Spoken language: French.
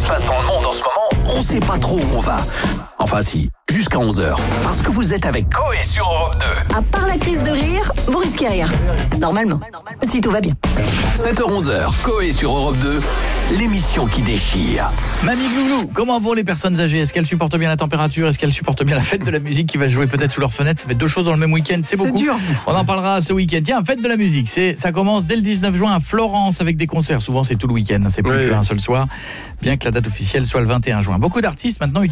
passe dans le monde en ce moment, on sait pas trop où on va. Enfin si, jusqu'à 11h. Parce que vous êtes avec Coé sur Europe 2. À part la crise de rire, vous risquez rien. Normalement. Si tout va bien. 7h-11h, Coé sur Europe 2. L'émission qui déchire. Mamie Glouglou, comment vont les personnes âgées? Est-ce qu'elles supportent bien la température? Est-ce qu'elles supportent bien la fête de la musique qui va se jouer peut-être sous leur fenêtre? Ça fait deux choses dans le même week-end, c'est beaucoup. C'est dur. On en parlera ce week-end. Tiens, fête de la musique, ça commence dès le 19 juin à Florence avec des concerts. Souvent c'est tout le week-end, c'est plus qu'un seul soir, bien que la date officielle soit le 21 juin. Beaucoup d'artistes maintenant